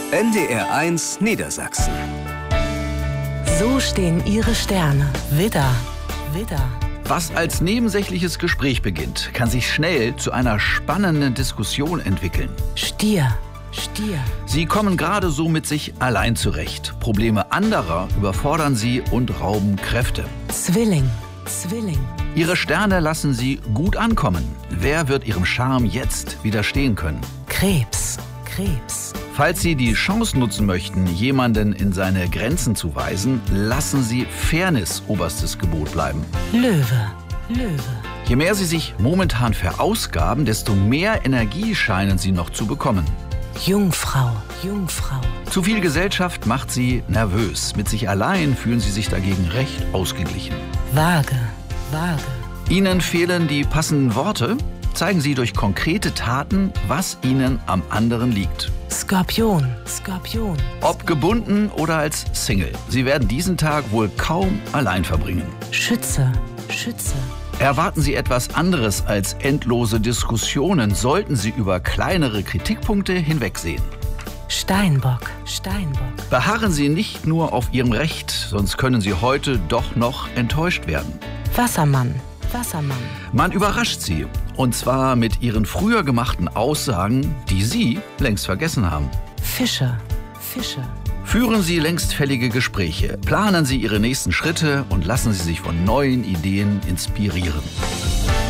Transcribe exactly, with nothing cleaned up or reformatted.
N D R eins Niedersachsen. So stehen Ihre Sterne. Widder, Widder. Was als nebensächliches Gespräch beginnt, kann sich schnell zu einer spannenden Diskussion entwickeln. Stier, Stier. Sie kommen gerade so mit sich allein zurecht. Probleme anderer überfordern Sie und rauben Kräfte. Zwilling, Zwilling. Ihre Sterne lassen Sie gut ankommen. Wer wird Ihrem Charme jetzt widerstehen können? Krebs, Krebs. Falls Sie die Chance nutzen möchten, jemanden in seine Grenzen zu weisen, lassen Sie Fairness oberstes Gebot bleiben. Löwe, Löwe. Je mehr Sie sich momentan verausgaben, desto mehr Energie scheinen Sie noch zu bekommen. Jungfrau, Jungfrau. Zu viel Gesellschaft macht Sie nervös. Mit sich allein fühlen Sie sich dagegen recht ausgeglichen. Waage, Waage. Ihnen fehlen die passenden Worte? Zeigen Sie durch konkrete Taten, was Ihnen am anderen liegt. Skorpion, Skorpion. Ob gebunden oder als Single, Sie werden diesen Tag wohl kaum allein verbringen. Schütze, Schütze. Erwarten Sie etwas anderes als endlose Diskussionen, sollten Sie über kleinere Kritikpunkte hinwegsehen. Steinbock, Steinbock. Beharren Sie nicht nur auf Ihrem Recht, sonst können Sie heute doch noch enttäuscht werden. Wassermann, Wassermann. Man überrascht Sie, und zwar mit Ihren früher gemachten Aussagen, die Sie längst vergessen haben. Fische, Fische. Führen Sie längst fällige Gespräche, planen Sie Ihre nächsten Schritte und lassen Sie sich von neuen Ideen inspirieren.